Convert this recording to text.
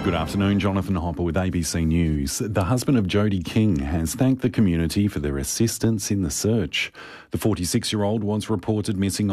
Good afternoon, Jonathan Hopper with ABC News. The husband of Jodie King has thanked the community for their assistance in the search. The 46-year-old was reported missing